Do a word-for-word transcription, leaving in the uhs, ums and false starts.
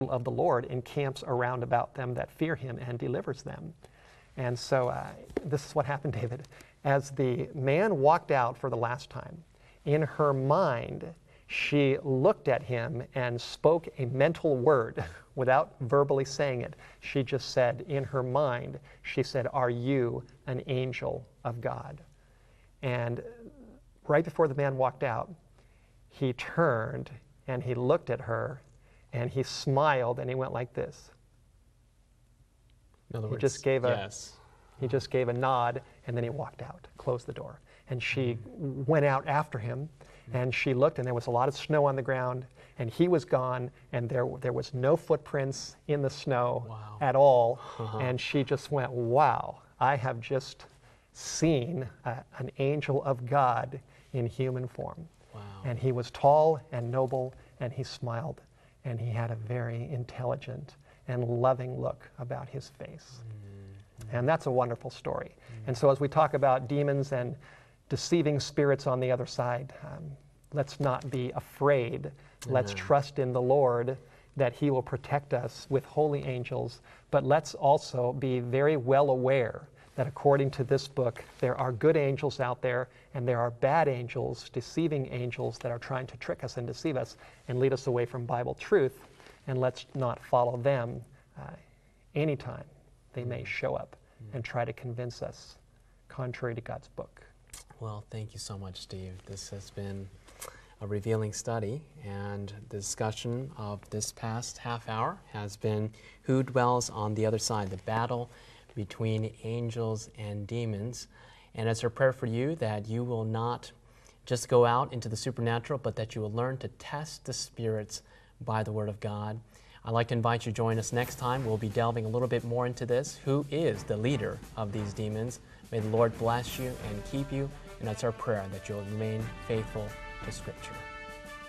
of the Lord encamps around about them that fear him and delivers them. And so uh, this is what happened, David. As the man walked out for the last time, in her mind, she looked at him and spoke a mental word without verbally saying it. She just said, in her mind, she said, "Are you an angel of God?" And right before the man walked out, he turned and he looked at her and he smiled and he went like this. In other He words, just gave a, yes. he just gave a nod and then he walked out, closed the door. And she mm-hmm. went out after him mm-hmm. and she looked and there was a lot of snow on the ground and he was gone and there, there was no footprints in the snow Wow. at all. Uh-huh. And she just went, wow, I have just seen a, an angel of God in human form. Wow. And he was tall and noble and he smiled and he had a very intelligent and loving look about his face. Mm-hmm. And that's a wonderful story. Mm-hmm. And so as we talk about demons and deceiving spirits on the other side, um, let's not be afraid. Mm-hmm. Let's trust in the Lord that he will protect us with holy angels, but let's also be very well aware that according to this book, there are good angels out there and there are bad angels, deceiving angels that are trying to trick us and deceive us and lead us away from Bible truth. And let's not follow them uh, anytime they may show up mm. and try to convince us contrary to God's book. Well, thank you so much, Steve. This has been a revealing study, and the discussion of this past half hour has been who dwells on the other side, the battle between angels and demons. And it's our prayer for you that you will not just go out into the supernatural, but that you will learn to test the spirits by the Word of God. I'd like to invite you to join us next time. We'll be delving a little bit more into this. Who is the leader of these demons? May the Lord bless you and keep you. And that's our prayer, that you'll remain faithful to Scripture.